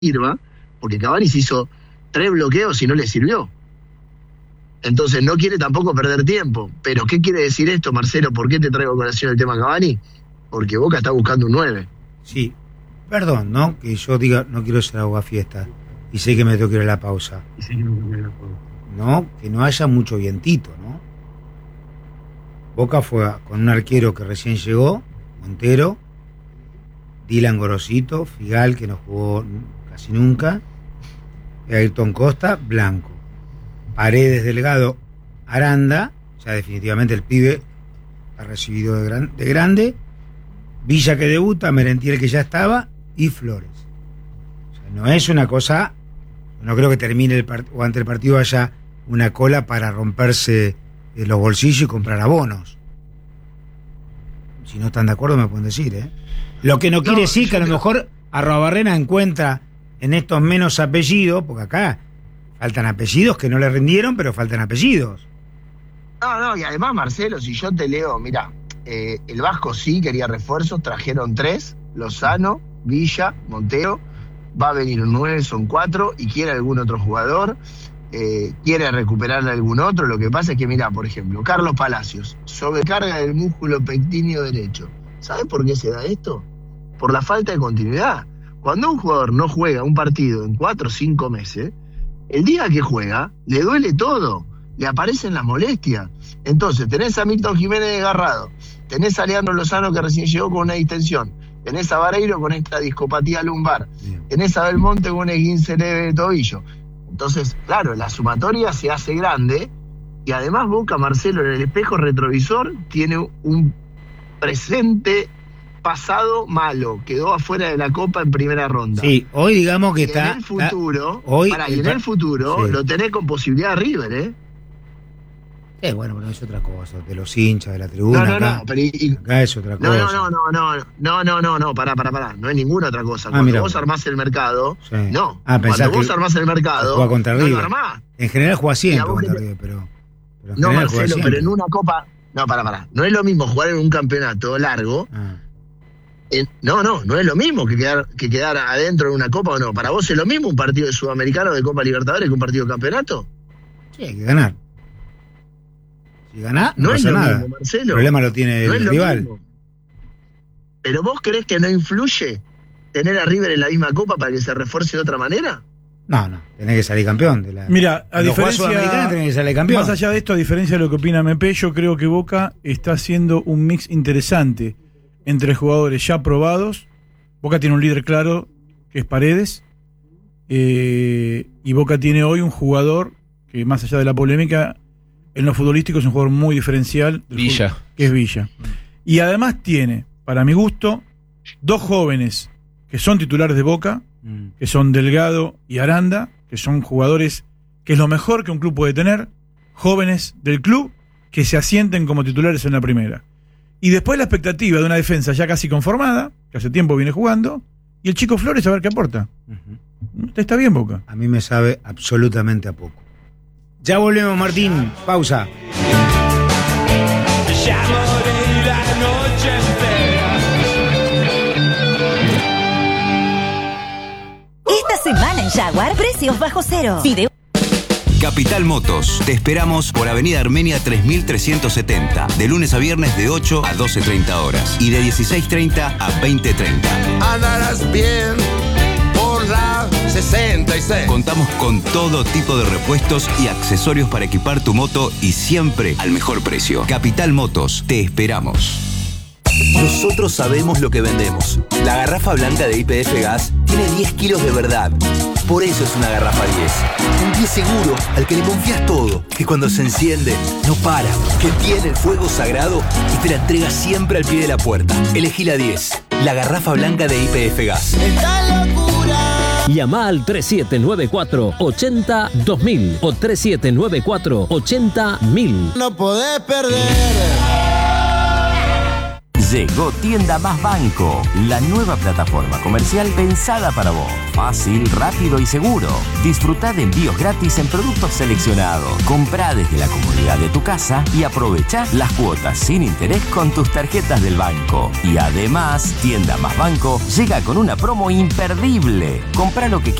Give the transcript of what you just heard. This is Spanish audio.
sirva, porque Cavani se hizo 3 bloqueos y no le sirvió. Entonces no quiere tampoco perder tiempo. Pero ¿qué quiere decir esto, Marcelo? ¿Por qué te traigo a colación el tema Cavani? Porque Boca está buscando un 9. Sí, perdón, ¿no? Que yo diga, no quiero ser aguafiesta. Y sé que me tengo que ir a la pausa. No, que no haya mucho vientito, ¿no? Boca fue con un arquero que recién llegó, Montero, Dylan Gorosito, Figal, que no jugó casi nunca, Ayrton Costa, Blanco, Paredes, Delgado, Aranda, ya definitivamente el pibe ha recibido de grande, Villa que debuta, Merentiel que ya estaba, y Flores. O sea, no es una cosa, no creo que termine o ante el partido haya una cola para romperse los bolsillos y comprar abonos. Si no están de acuerdo me pueden decir, ¿eh? Lo que no quiere decir que a lo mejor Arruabarrena encuentra en estos menos apellidos, porque acá faltan apellidos que no le rindieron, pero faltan apellidos. No, y además, Marcelo, si yo te leo, mira, el Vasco sí quería refuerzos, trajeron 3, Lozano, Villa, Montero, va a venir un 9, son 4, y quiere algún otro jugador, quiere recuperar algún otro. Lo que pasa es que, mira, por ejemplo, Carlos Palacios, sobrecarga del músculo pectíneo derecho. ¿Sabes por qué se da esto? Por la falta de continuidad. Cuando un jugador no juega un partido en 4 o 5 meses, el día que juega, le duele todo, le aparecen las molestias. Entonces, tenés a Milton Jiménez desgarrado, tenés a Leandro Lozano que recién llegó con una distensión, tenés a Vareiro con esta discopatía lumbar, tenés a Belmonte con un esguince leve de tobillo. Entonces, claro, la sumatoria se hace grande, y además Boca, Marcelo, en el espejo retrovisor tiene un presente pasado malo, quedó afuera de la Copa en primera ronda. Sí, hoy digamos que está... En el futuro, en el futuro sí, lo tenés con posibilidad de River, ¿eh? Bueno, pero es otra cosa, de los hinchas, de la tribuna. Acá es otra cosa. No, pará. No es ninguna otra cosa. Cuando vos armás el mercado, sí. Cuando vos armás el mercado, juega contra River. No lo armás. En general juega siempre contra River, pero no, Marcelo, pero en una Copa... No, pará. No es lo mismo jugar en un campeonato largo. No es lo mismo que quedar adentro de una Copa o no. ¿Para vos es lo mismo un partido de Sudamericano de Copa Libertadores que un partido de campeonato? Sí, hay que ganar. Si ganás, no pasa es lo nada. mismo, Marcelo. El problema lo tiene el rival. ¿Pero vos creés que no influye tener a River en la misma Copa para que se refuerce de otra manera? No, tenés que salir campeón. Mira, a diferencia, tenés que salir campeón. Más allá de esto, a diferencia de lo que opina MP, yo creo que Boca está haciendo un mix interesante entre jugadores ya probados. Boca tiene un líder claro, que es Paredes, y Boca tiene hoy un jugador que, más allá de la polémica, en lo futbolístico es un jugador muy diferencial, Villa, que es Villa. Y además tiene, para mi gusto, 2 jóvenes que son titulares de Boca, que son Delgado y Aranda, que son jugadores que es lo mejor que un club puede tener, jóvenes del club que se asienten como titulares en la primera. Y después la expectativa de una defensa ya casi conformada, que hace tiempo viene jugando, y el chico Flores a ver qué aporta. Está bien, Boca. A mí me sabe absolutamente a poco. Ya volvemos, Martín. Pausa. Esta semana en Jaguar, precios bajo cero. Capital Motos. Te esperamos por Avenida Armenia 3370. De lunes a viernes de 8 a 12:30 horas. Y de 16:30 a 20:30. Andarás bien por la 66. Contamos con todo tipo de repuestos y accesorios para equipar tu moto y siempre al mejor precio. Capital Motos. Te esperamos. Nosotros sabemos lo que vendemos. La garrafa blanca de YPF Gas tiene 10 kilos de verdad. Por eso es una garrafa 10. Un 10 seguro al que le confías todo. Que cuando se enciende, no para. Que tiene el fuego sagrado y te la entrega siempre al pie de la puerta. Elegí la 10. La garrafa blanca de YPF Gas. ¡Esta locura! Llama al 3794-80-2000 o 3794-80-1000. No podés perder. Llegó Tienda Más Banco, la nueva plataforma comercial pensada para vos. Fácil, rápido y seguro. Disfrutá de envíos gratis en productos seleccionados. Comprá desde la comodidad de tu casa y aprovechá las cuotas sin interés con tus tarjetas del banco. Y además, Tienda Más Banco llega con una promo imperdible. Comprá lo que